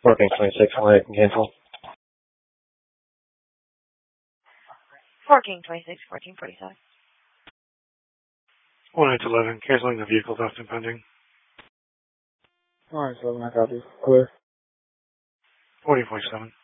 Working 26, 18 can cancel. Parking 26, 1447. 1811, canceling the vehicle theft and pending. Alright, so I copy. Clear. 4047.